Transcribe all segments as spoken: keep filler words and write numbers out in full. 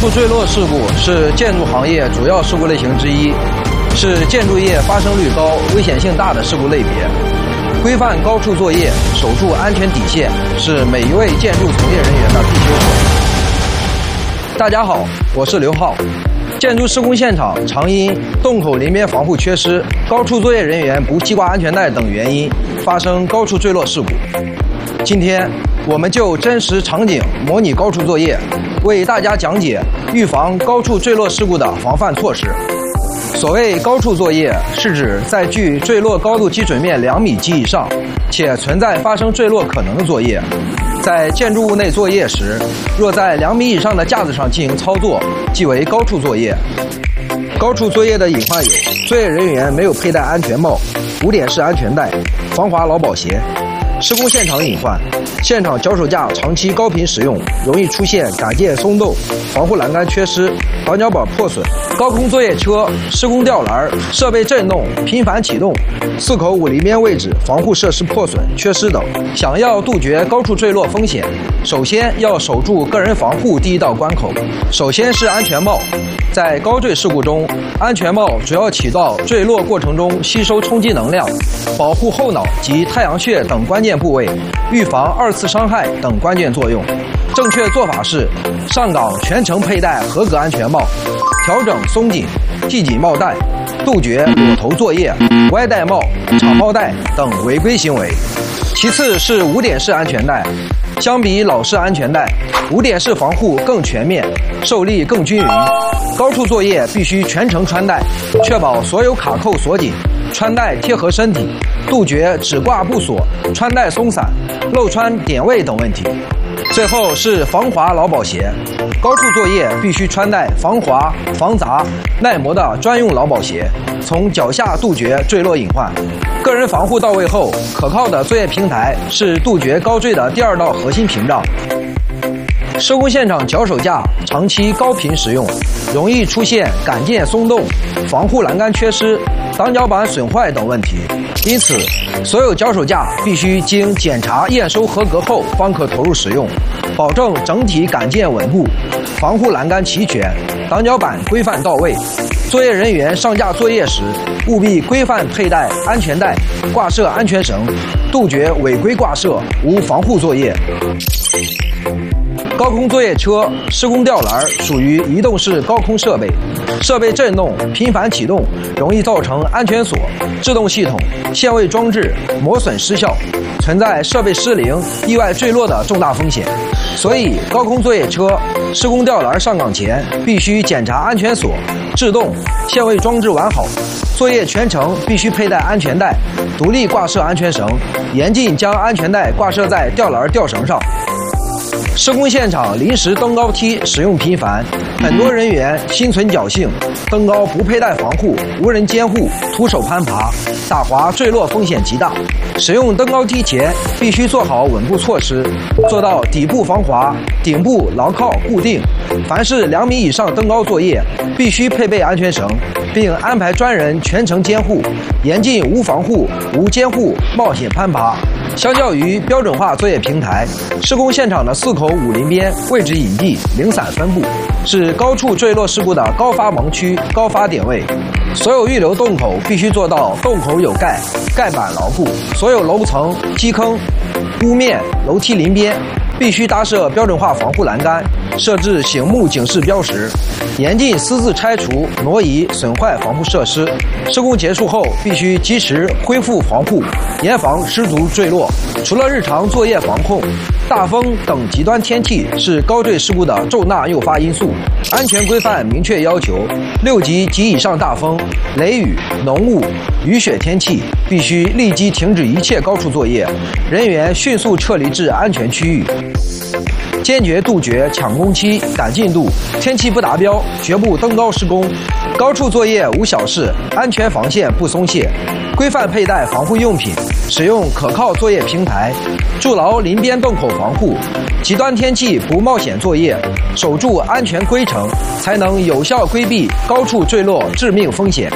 触坠落事故是建筑行业主要事故类型之一，是建筑业发生率高、危险性大的事故类别。规范高处作业，守住安全底线，是每一位建筑从业人员的必修课。大家好，我是刘浩。建筑施工现场常因洞口临边防护缺失、高处作业人员不系挂安全带等原因发生高处坠落事故。今天，我们就真实场景模拟高处作业，为大家讲解预防高处坠落事故的防范措施。所谓高处作业，是指在距坠落高度基准面两米及以上，且存在发生坠落可能的作业。在建筑物内作业时，若在两米以上的架子上进行操作，即为高处作业。高处作业的隐患有：作业人员没有佩戴安全帽、五点式安全带、防滑劳保鞋。施工现场隐患：现场脚手架长期高频使用，容易出现杆件松动、防护栏杆缺失、挡脚板破损；高空作业车、施工吊篮、设备震动、频繁启动；四口五厘边位置防护设施破损、缺失等。想要杜绝高处坠落风险，首先要守住个人防护第一道关口。首先是安全帽。在高坠事故中，安全帽主要起到坠落过程中吸收冲击能量、保护后脑及太阳穴等关键部位、预防二次伤害等关键作用。正确做法是：上岗全程佩戴合格安全帽，调整松紧、系紧帽带，杜绝裸头作业、歪戴帽、敞帽带等违规行为。其次是五点式安全带。相比老式安全带，五点式防护更全面，受力更均匀。高处作业必须全程穿戴，确保所有卡扣锁紧，穿戴贴合身体，杜绝只挂不锁、穿戴松散、漏穿点位等问题。最后是防滑劳保鞋。高处作业必须穿戴防滑、防砸、耐磨的专用劳保鞋，从脚下杜绝坠落隐患。个人防护到位后，可靠的作业平台是杜绝高坠的第二道核心屏障。施工现场脚手架长期高频使用，容易出现杆件松动、防护栏杆缺失、挡脚板损坏等问题。因此，所有脚手架必须经检查验收合格后方可投入使用，保证整体杆件稳固、防护栏杆齐全、挡脚板规范到位。作业人员上架作业时，务必规范佩戴安全带、挂设安全绳，杜绝违规挂设、无防护作业。高空作业车、施工吊篮属于移动式高空设备，设备震动、频繁启动，容易造成安全锁、制动系统、限位装置磨损失效，存在设备失灵、意外坠落的重大风险。所以，高空作业车、施工吊篮上岗前必须检查安全锁、制动、限位装置完好。作业全程必须佩戴安全带，独立挂设安全绳，严禁将安全带挂设在吊篮吊绳上。施工现场临时登高梯使用频繁，很多人员心存侥幸，登高不佩戴防护，无人监护，徒手攀爬，打滑坠落风险极大。使用登高梯前必须做好稳固措施，做到底部防滑、顶部牢靠固定。凡是两米以上登高作业，必须配备安全绳，并安排专人全程监护，严禁无防护、无监护冒险攀爬。相较于标准化作业平台，施工现场的四口五邻边位置隐蔽、零散分布，是高处坠落事故的高发盲区、高发点位。所有预留洞口必须做到洞口有盖，盖板牢固。所有楼层、基坑、屋面、楼梯邻边必须搭设标准化防护栏杆，设置醒目警示标识，严禁私自拆除、挪移、损坏防护设施。施工结束后，必须及时恢复防护，严防失足坠落。除了日常作业防控，大风等极端天气是高坠事故的重大诱发因素。安全规范明确要求，六级及以上大风、雷雨、浓雾、雨雪天气必须立即停止一切高处作业，人员迅速撤离至安全区域。坚决杜绝抢工期、赶进度，天气不达标绝不登高施工。高处作业无小事，安全防线不松懈。规范佩戴防护用品，使用可靠作业平台，筑牢临边洞口防护。极端天气不冒险作业，守住安全规程，才能有效规避高处坠落致命风险。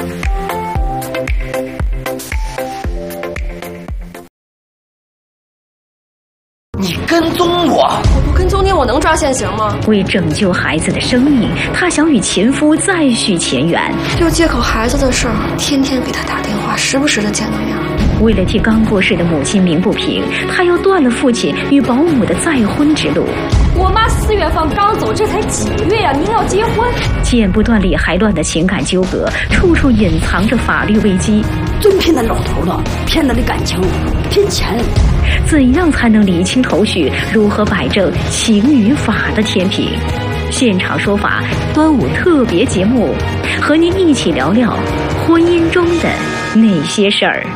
你跟踪我？ 我不跟踪你，我能抓现现行吗？ 为拯救孩子的生命，她想与前夫再续前缘。 就借口孩子的事儿，天天给他打电话，时不时的见个面。 为了替刚过世的母亲鸣不平，她又断了父亲与保姆的再婚之路。 我妈四月份刚走，这才几个月呀、啊，您要结婚？ 剪不断理还乱的情感纠葛，处处隐藏着法律危机。 真骗那老头了，骗他的感情，骗钱。 怎样才能理清头绪？如何摆正情与法的天平？现场说法端午特别节目，和您一起聊聊婚姻中的那些事儿。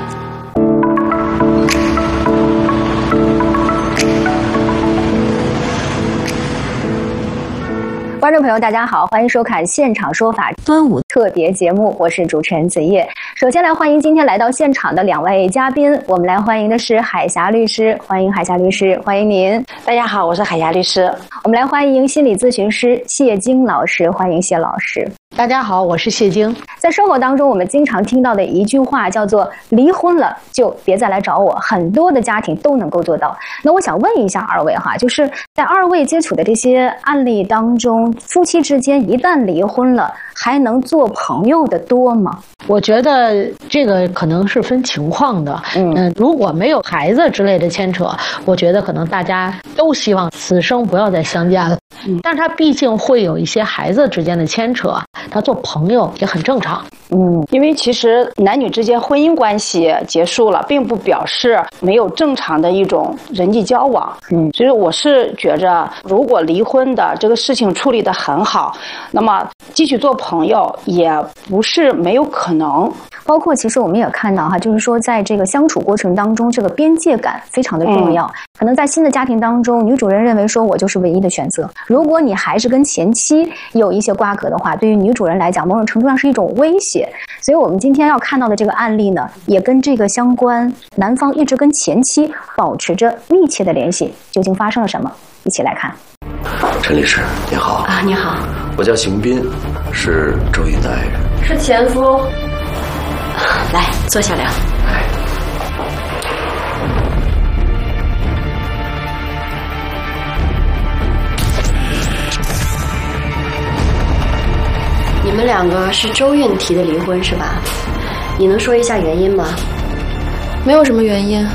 观众朋友大家好，欢迎收看现场说法端午特别节目，我是主持人子叶。首先来欢迎今天来到现场的两位嘉宾，我们来欢迎的是海霞律师，欢迎海霞律师，欢迎您。 大家好，我是海霞律师。 我们来欢迎心理咨询师谢晶老师，欢迎谢老师。 大家好，我是谢晶。 在生活当中，我们经常听到的一句话叫做离婚了就别再来找我，很多的家庭都能够做到。那我想问一下二位哈，就是在二位接触的这些案例当中，夫妻之间一旦离婚了，还能做朋友的多吗？ 我觉得这个可能是分情况的。嗯、呃，如果没有孩子之类的牵扯，我觉得可能大家都希望此生不要再相见了。嗯，但是他毕竟会有一些孩子之间的牵扯，他做朋友也很正常。 嗯，因为其实男女之间婚姻关系结束了，并不表示没有正常的一种人际交往。嗯，所以我是觉着，如果离婚的这个事情处理得很好，那么继续做朋友也不是没有可能。 包括其实我们也看到哈，就是说在这个相处过程当中，这个边界感非常的重要。嗯、可能在新的家庭当中，女主人认为说我就是唯一的选择。如果你还是跟前妻有一些瓜葛的话，对于女主人来讲，某种程度上是一种威胁。所以我们今天要看到的这个案例呢，也跟这个相关。男方一直跟前妻保持着密切的联系，究竟发生了什么？一起来看。 陈律师，你好。 啊，你好。 我叫邢斌，是周云的爱人。 是前夫。来，坐下聊。 哎。 你们两个是周韵提的离婚是吧？你能说一下原因吗？ 没有什么原因，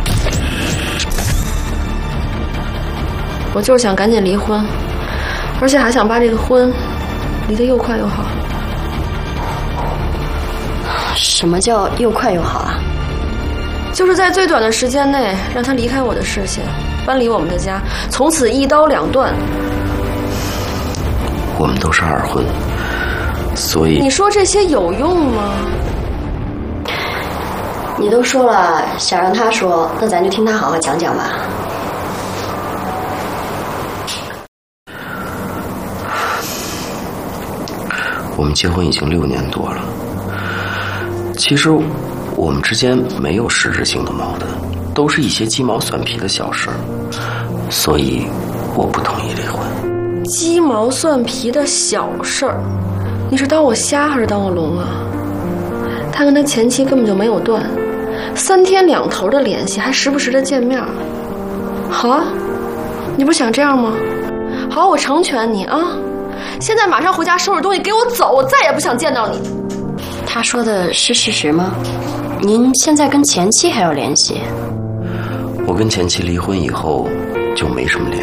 我就是想赶紧离婚，而且还想把这个婚离得又快又好。 什么叫又快又好啊？ 就是在最短的时间内让他离开我的视线，搬离我们的家，从此一刀两断。 我们都是二婚，所以你说这些有用吗？ 你都说了想让他说，那咱就听他好好讲讲吧。 我们结婚已经六年多了，其实我们之间没有实质性的矛盾，都是一些鸡毛蒜皮的小事，所以我不同意离婚。 鸡毛蒜皮的小事儿，你是当我瞎还是当我聋啊？他跟他前妻根本就没有断，三天两头的联系，还时不时的见面。好啊，你不是想这样吗？好，我成全你啊！现在马上回家收拾东西，给我走，我再也不想见到你。 他说的是事实吗？您现在跟前妻还有联系？ 我跟前妻离婚以后就没什么联